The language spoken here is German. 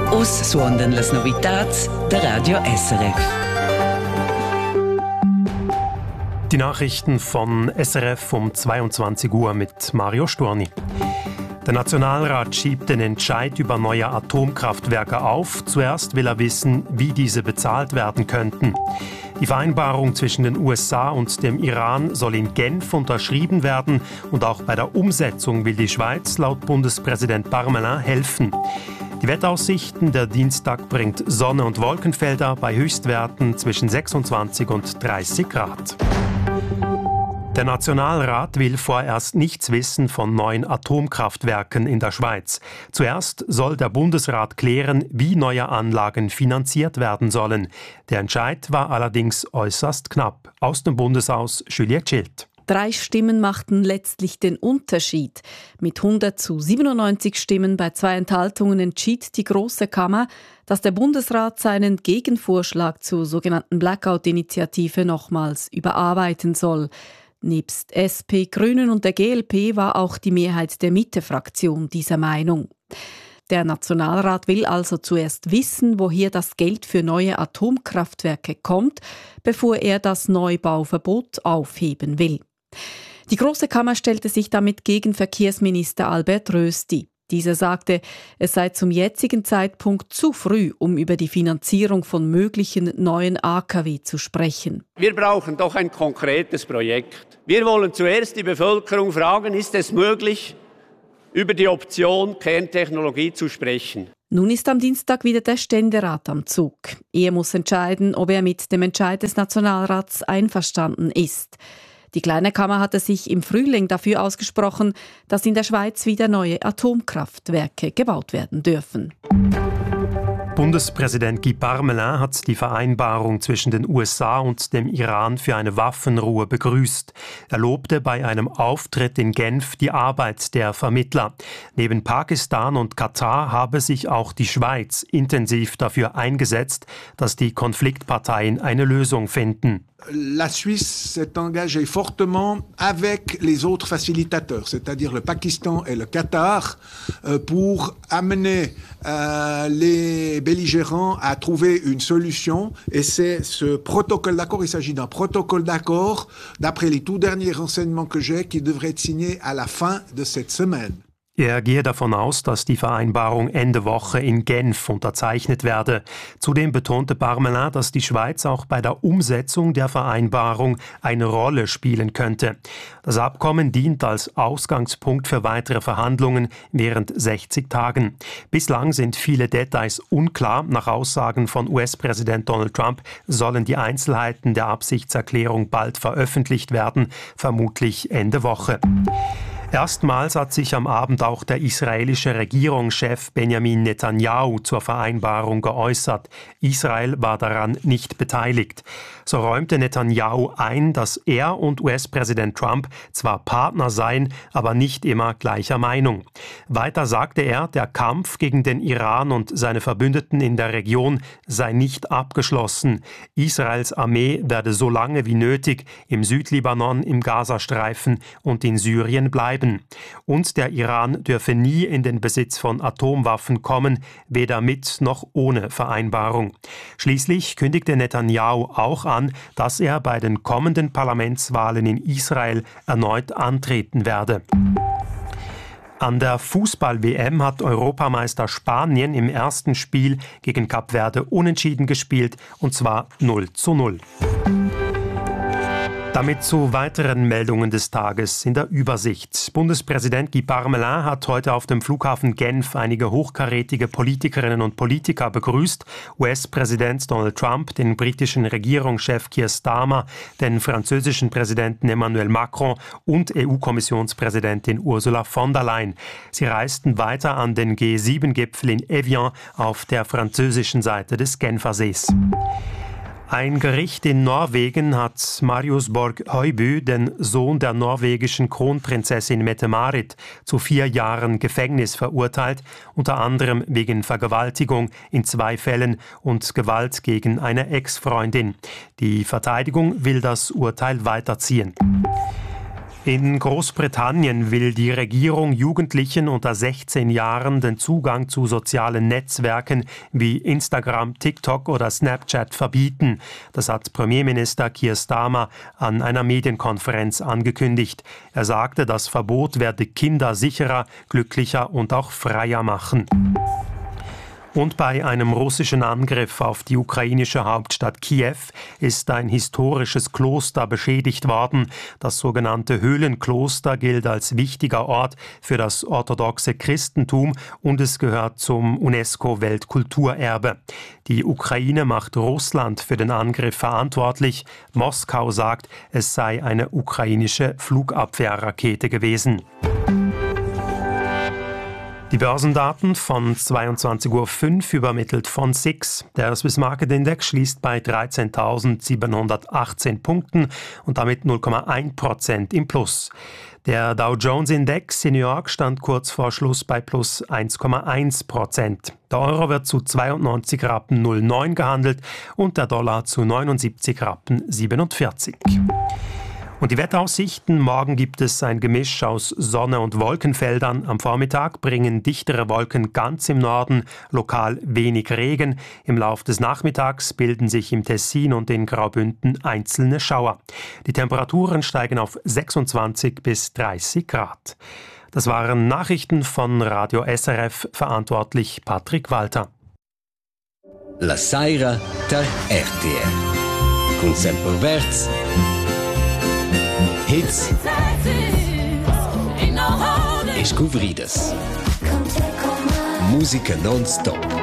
Us suondan las novitats der Radio SRF. Die Nachrichten von SRF um 22 Uhr mit Mario Storni. Der Nationalrat schiebt den Entscheid über neue Atomkraftwerke auf. Zuerst will er wissen, wie diese bezahlt werden könnten. Die Vereinbarung zwischen den USA und dem Iran soll in Genf unterschrieben werden und auch bei der Umsetzung will die Schweiz laut Bundespräsident Parmelin helfen. Die Wetteraussichten: Der Dienstag bringt Sonne und Wolkenfelder bei Höchstwerten zwischen 26 und 30 Grad. Der Nationalrat will vorerst nichts wissen von neuen Atomkraftwerken in der Schweiz. Zuerst soll der Bundesrat klären, wie neue Anlagen finanziert werden sollen. Der Entscheid war allerdings äußerst knapp. Aus dem Bundeshaus Juliette Schild. 3 Stimmen machten letztlich den Unterschied. Mit 100 zu 97 Stimmen bei 2 Enthaltungen entschied die Grosse Kammer, dass der Bundesrat seinen Gegenvorschlag zur sogenannten Blackout-Initiative nochmals überarbeiten soll. Nebst SP, Grünen und der GLP war auch die Mehrheit der Mitte-Fraktion dieser Meinung. Der Nationalrat will also zuerst wissen, woher das Geld für neue Atomkraftwerke kommt, bevor er das Neubauverbot aufheben will. Die Grosse Kammer stellte sich damit gegen Verkehrsminister Albert Rösti. Dieser sagte, es sei zum jetzigen Zeitpunkt zu früh, um über die Finanzierung von möglichen neuen AKW zu sprechen. Wir brauchen doch ein konkretes Projekt. Wir wollen zuerst die Bevölkerung fragen, ist es möglich, über die Option Kerntechnologie zu sprechen. Nun ist am Dienstag wieder der Ständerat am Zug. Er muss entscheiden, ob er mit dem Entscheid des Nationalrats einverstanden ist. Die Kleine Kammer hatte sich im Frühling dafür ausgesprochen, dass in der Schweiz wieder neue Atomkraftwerke gebaut werden dürfen. Bundespräsident Guy Parmelin hat die Vereinbarung zwischen den USA und dem Iran für eine Waffenruhe begrüßt. Er lobte bei einem Auftritt in Genf die Arbeit der Vermittler. Neben Pakistan und Katar habe sich auch die Schweiz intensiv dafür eingesetzt, dass die Konfliktparteien eine Lösung finden. La Suisse s'est engagée fortement avec les autres facilitateurs, c'est-à-dire le Pakistan et le Qatar, pour amener les belligérants à trouver une solution. Et c'est ce protocole d'accord, il s'agit d'un protocole d'accord, d'après les tout derniers renseignements que j'ai, qui devrait être signé à la fin de cette semaine. Er gehe davon aus, dass die Vereinbarung Ende Woche in Genf unterzeichnet werde. Zudem betonte Parmelin, dass die Schweiz auch bei der Umsetzung der Vereinbarung eine Rolle spielen könnte. Das Abkommen dient als Ausgangspunkt für weitere Verhandlungen während 60 Tagen. Bislang sind viele Details unklar. Nach Aussagen von US-Präsident Donald Trump sollen die Einzelheiten der Absichtserklärung bald veröffentlicht werden, vermutlich Ende Woche. Erstmals hat sich am Abend auch der israelische Regierungschef Benjamin Netanyahu zur Vereinbarung geäußert. Israel war daran nicht beteiligt. So räumte Netanyahu ein, dass er und US-Präsident Trump zwar Partner seien, aber nicht immer gleicher Meinung. Weiter sagte er, der Kampf gegen den Iran und seine Verbündeten in der Region sei nicht abgeschlossen. Israels Armee werde so lange wie nötig im Südlibanon, im Gazastreifen und in Syrien bleiben. Und der Iran dürfe nie in den Besitz von Atomwaffen kommen, weder mit noch ohne Vereinbarung. Schließlich kündigte Netanyahu auch an, dass er bei den kommenden Parlamentswahlen in Israel erneut antreten werde. An der Fußball-WM hat Europameister Spanien im ersten Spiel gegen Kap Verde unentschieden gespielt, und zwar 0:0. Damit zu weiteren Meldungen des Tages in der Übersicht. Bundespräsident Guy Parmelin hat heute auf dem Flughafen Genf einige hochkarätige Politikerinnen und Politiker begrüßt. US-Präsident Donald Trump, den britischen Regierungschef Keir Starmer, den französischen Präsidenten Emmanuel Macron und EU-Kommissionspräsidentin Ursula von der Leyen. Sie reisten weiter an den G7-Gipfel in Evian auf der französischen Seite des Genfersees. Ein Gericht in Norwegen hat Marius Borg Høiby, den Sohn der norwegischen Kronprinzessin Mette-Marit, zu 4 Jahren Gefängnis verurteilt, unter anderem wegen Vergewaltigung in 2 Fällen und Gewalt gegen eine Ex-Freundin. Die Verteidigung will das Urteil weiterziehen. In Großbritannien will die Regierung Jugendlichen unter 16 Jahren den Zugang zu sozialen Netzwerken wie Instagram, TikTok oder Snapchat verbieten. Das hat Premierminister Keir Starmer an einer Medienkonferenz angekündigt. Er sagte, das Verbot werde Kinder sicherer, glücklicher und auch freier machen. Und bei einem russischen Angriff auf die ukrainische Hauptstadt Kiew ist ein historisches Kloster beschädigt worden. Das sogenannte Höhlenkloster gilt als wichtiger Ort für das orthodoxe Christentum und es gehört zum UNESCO-Weltkulturerbe. Die Ukraine macht Russland für den Angriff verantwortlich. Moskau sagt, es sei eine ukrainische Flugabwehrrakete gewesen. Die Börsendaten von 22.05 Uhr übermittelt von SIX. Der Swiss Market Index schließt bei 13.718 Punkten und damit 0,1% im Plus. Der Dow Jones Index in New York stand kurz vor Schluss bei plus 1,1%. Der Euro wird zu 92,09 Rappen gehandelt und der Dollar zu 79,47 Rappen. Und die Wetteraussichten: Morgen gibt es ein Gemisch aus Sonne und Wolkenfeldern. Am Vormittag bringen dichtere Wolken ganz im Norden lokal wenig Regen. Im Lauf des Nachmittags bilden sich im Tessin und in Graubünden einzelne Schauer. Die Temperaturen steigen auf 26 bis 30 Grad. Das waren Nachrichten von Radio SRF, verantwortlich Patrick Walter. La Saira der RTR. Con Semperverz. Hits e scouvridas. Música non-stop.